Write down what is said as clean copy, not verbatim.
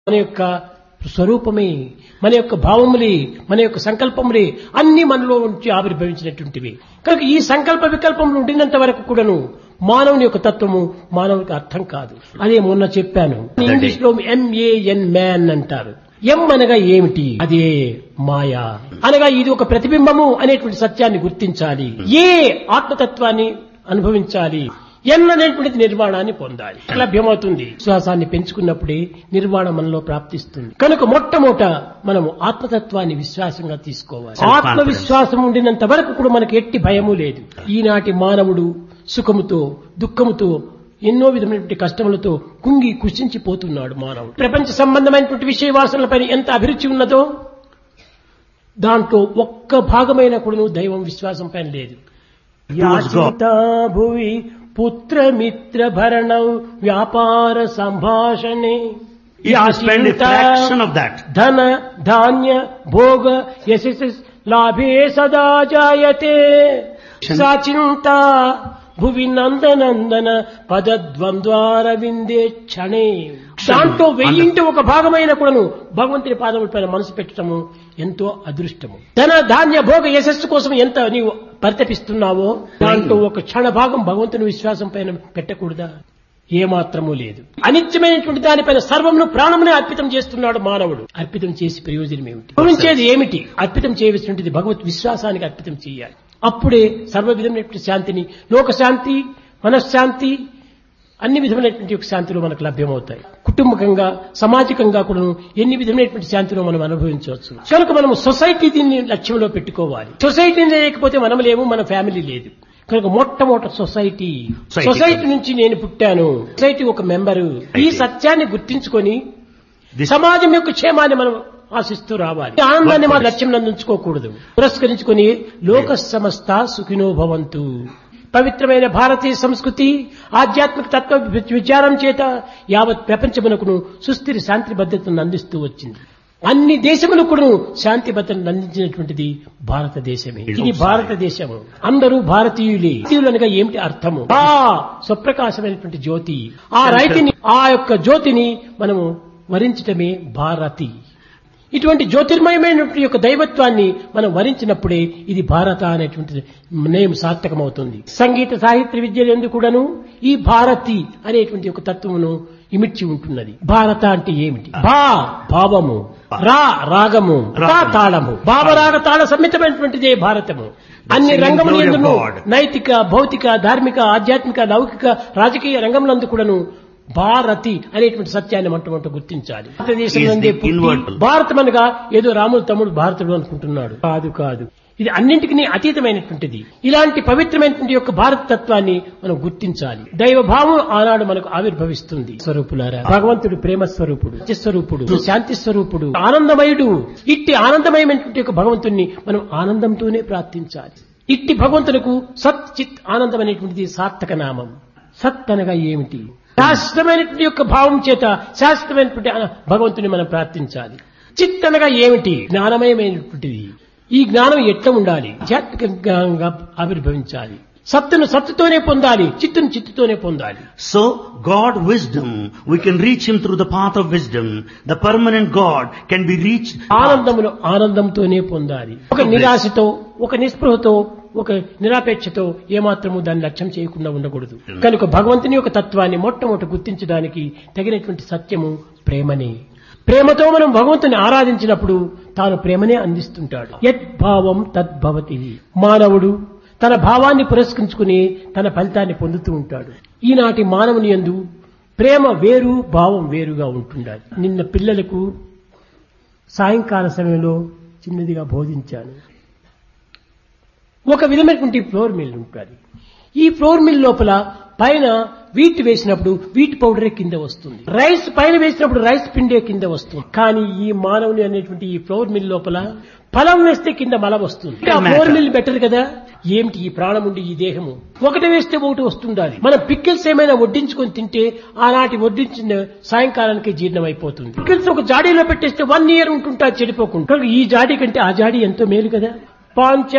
మన యొక్క స్వరూపమే, మన యొక్క భావములే, మన యొక్క సంకల్పములే అన్ని మనలో నుంచి ఆవిర్భవించినటువంటివి. కనుక ఈ సంకల్ప వికల్పములు ఉండినంత వరకు కూడాను మానవుని యొక్క తత్వము మానవునికి అర్థం కాదు. అదే మొన్న చెప్పాను, ఇంగ్లీష్ లో MAN మ్యాన్ అంటారు. ఎం అనగా ఏమిటి? అదే మాయా అనగా ఇది ఒక ప్రతిబింబము అనేటువంటి సత్యాన్ని గుర్తించాలి. ఏ ఆత్మతత్వాన్ని అనుభవించాలి, ఎన్ అనేటువంటిది నిర్వాణాన్ని పొందాలి. లభ్యమవుతుంది. విశ్వాసాన్ని పెంచుకున్నప్పుడే నిర్వాణం మనలో ప్రాప్తిస్తుంది. కనుక మొట్టమొదట మనము ఆత్మతత్వాన్ని విశ్వాసంగా తీసుకోవాలి. ఆత్మవిశ్వాసం ఉండినంత వరకు కూడా మనకి ఎట్టి భయము లేదు. ఈనాటి మానవుడు సుఖముతో దుఃఖముతో ఎన్నో విధమైనటువంటి కష్టములతో కుంగి కుషించిపోతున్నాడు. మానవుడు ప్రపంచ సంబంధమైనటువంటి విషయ వాసనలపై ఎంత అభిరుచి ఉన్నదో దాంట్లో ఒక్క భాగమైన కూడా దైవం విశ్వాసం పైన లేదు. భువి పుత్రమిత్ర భరణం వ్యాపార సంభాషణే ధన ధాన్య భోగ యశస్ లాభే సదా జాయతే సాచింత భువి నందనందన పదద్వంద్వార విందే క్షణే. దాంట్లో 1000 ఒక భాగమైన కూడాను భగవంతుని పాదముల పైన మనసు పెట్టడము ఎంతో అదృష్టము. ధన ధాన్య భోగ యశస్సు కోసం ఎంత నీవు పరితపిస్తున్నావో దాంట్లో ఒక క్షణ భాగం భగవంతుని విశ్వాసం పైన పెట్టకూడదా? ఏమాత్రమూ లేదు. అనిత్యమైనటువంటి దానిపైన సర్వమును ప్రాణమునే అర్పితం చేస్తున్నాడు మానవుడు. అర్పితం చేసి ప్రయోజనం ఏమిటి? గురించేది ఏమిటి? అర్పితం చేయవలసినది భగవత్ విశ్వాసానికి అర్పితం చేయాలి. అప్పుడే సర్వ విధమైనటువంటి శాంతిని, లోకశాంతి, మనశ్శాంతి, అన్ని విధమైనటువంటి శాంతిలో మనకు లభ్యమవుతాయి. కుటుంబకంగా సామాజికంగా కూడా ఎన్ని విధమైనటువంటి శాంతిలో మనం అనుభవించవచ్చు. కనుక మనం సొసైటీ దీన్ని లక్ష్యంలో పెట్టుకోవాలి. సొసైటీ లేకపోతే మనం లేము, మన ఫ్యామిలీ లేదు. కనుక మొట్టమొదటి సొసైటీ నుంచి నేను పుట్టాను, సొసైటీ ఒక మెంబరు. ఈ సత్యాన్ని గుర్తించుకొని సమాజం యొక్క క్షేమాన్ని మనం ఆశిస్తూ రావాలి. ఆనందాన్ని మా లక్ష్యం నందించుకోకూడదు. పురస్కరించుకొని లోక సమస్త సుఖినో భవంతు. పవిత్రమైన భారతీయ సంస్కృతి ఆధ్యాత్మిక తత్వ విచారం చేత యావత్ ప్రపంచమునకును సుస్థిర శాంతి భద్రతను అందిస్తూ వచ్చింది. అన్ని దేశములు కూడా శాంతి భద్రతను అందించినటువంటిది భారతదేశమే. ఇది భారతదేశము. అందరూ భారతీయులే. భారతీయులనగా ఏమిటి అర్థము? స్వప్రకాశమైనటువంటి జ్యోతి. ఆ యొక్క జ్యోతిని మనము వరించటమే భారతి. ఇటువంటి జ్యోతిర్మయమైనటువంటి యొక్క దైవత్వాన్ని మనం వరించినప్పుడే ఇది భారత అనేటువంటి నేమ్ సార్థకమవుతుంది. సంగీత సాహిత్య విద్యలందు కూడాను ఈ భారతి అనేటువంటి ఒక తత్వమును ఇమిడ్చి ఉంటున్నది. భారత అంటే ఏమిటి? భావము, రాగము, తాళము. భావరాగ తాళ సమ్మితమైనటువంటిదే భారతము. అన్ని రంగములందును నైతిక, భౌతిక, ధార్మిక, ఆధ్యాత్మిక, లౌకిక, రాజకీయ రంగములందు కూడాను భారతి అనేటువంటి సత్యాన్ని మొట్టమొదట గుర్తించాలి. భారతదేశం భారతం అనగా ఏదో రాముడు తమ్ముడు భారతుడు అనుకుంటున్నాడు. కాదు. ఇది అన్నింటికీ అతీతమైనటువంటిది. ఇలాంటి పవిత్రమైనటువంటి యొక్క భారత తత్వాన్ని మనం గుర్తించాలి. దైవభావం ఆనాడు మనకు ఆవిర్భవిస్తుంది. స్వరూపులారా, భగవంతుడు ప్రేమ స్వరూపుడు, స్వరూపుడు, శాంతి స్వరూపుడు, ఆనందమయుడు. ఇట్టి ఆనందమయమైనటువంటి యొక్క భగవంతుణ్ణి మనం ఆనందంతోనే ప్రార్థించాలి. ఇట్టి భగవంతులకు సత్ చిత్ ఆనందం అనేటువంటిది సార్థక నామం. సత్ అనగా ఏమిటి? శాశ్వతమైనటువంటి యొక్క భావం చేత శాశ్వతమైనటువంటి భగవంతుని మనం ప్రార్థించాలి. చిత్ అనగా ఏమిటి? జ్ఞానమయమైనటువంటిది. ఈ జ్ఞానం ఎట్లా ఉండాలి? ఆధ్యాత్మిక జ్ఞానంగా ఆవిర్భవించాలి. సత్తును సత్తుతోనే పొందాలి, చిత్తును చిత్తుతోనే పొందాలి. So God wisdom, we can reach him through the path of wisdom. The permanent God can be reached. ఆనందమును ఆనందంతోనే పొందాలి. ఒక నిరాశతో, ఒక నిస్పృహతో, ఒక నిరాపేక్షతో ఏమాత్రము దాన్ని లక్ష్యం చేయకుండా ఉండకూడదు. కనుక భగవంతుని యొక్క తత్వాన్ని మొట్టమొదటి గుర్తించడానికి తగినటువంటి సత్యము ప్రేమనే. ప్రేమతో మనం భగవంతుని ఆరాధించినప్పుడు తాను ప్రేమనే అందిస్తుంటాడు. యద్భావం తద్భవతి. మానవుడు తన భావాన్ని పురస్కరించుకుని తన ఫలితాన్ని పొందుతూ ఉంటాడు. ఈనాటి మానవుని యందు ప్రేమ వేరు, భావం వేరుగా ఉంటుండాలి. నిన్న పిల్లలకు సాయంకాల సమయంలో చిన్నదిగా బోధించాను. ఒక విధమైనటువంటి ఫ్లోర్ మిల్ ఉంటుంది. ఈ ఫ్లోర్ మిల్ లోపల పైన వీట్ వేసినప్పుడు వీట్ పౌడరే కింద వస్తుంది, రైస్ పైన వేసినప్పుడు రైస్ పిండే కింద వస్తుంది. కానీ ఈ మానవుని అనేటువంటి ఈ ఫ్లోర్ మిల్ లోపల ఫలం వేస్తే కింద మలం వస్తుంది. ఆ ఫ్లోర్ మిల్ బెటర్ కదా. ఏమిటి ఈ ప్రాణం ఉండి ఈ దేహము ఒకటి వేస్తే ఒకటి వస్తుండాలి. మనం పిక్కిల్స్ ఏమైనా వడ్డించుకొని తింటే ఆనాటి వడ్డించిన సాయంకాలానికి జీర్ణం అయిపోతుంది. పిక్కిల్స్ ఒక జాడీలో పెట్టేస్తే 1 year ఉంటుంటా చెడిపోకుండా. ఈ జాడీ కంటే ఆ జాడీ ఎంతో మేలు కదా.